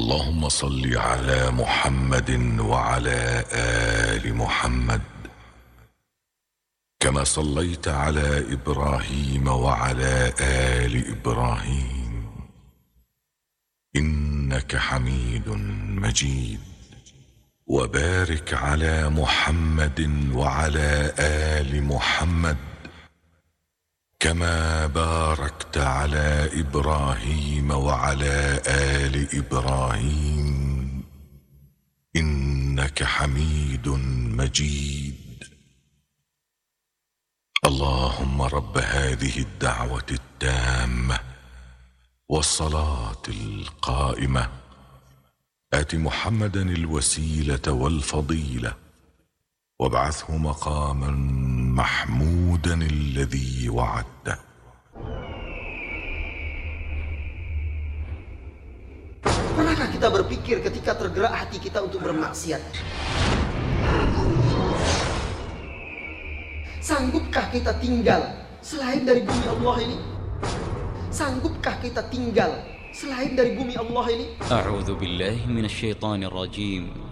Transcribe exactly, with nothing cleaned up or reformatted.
اللهم صل على محمد وعلى آل محمد كما صليت على إبراهيم وعلى آل إبراهيم إنك حميد مجيد. وبارك على محمد وعلى آل محمد كما باركت على إبراهيم وعلى آل إبراهيم إنك حميد مجيد. اللهم رب هذه الدعوة التامة والصلاة القائمة آت محمدا الوسيلة والفضيلة وابعثه مقاما محمودا الذي وعدته. Pernahkah kita berpikir ketika tergerak hati kita untuk bermaksiat? Sanggupkah kita tinggal selain dari bumi Allah ini? Sanggupkah kita tinggal selain dari bumi Allah ini? A'udzu billahi minasyaitonir rajim.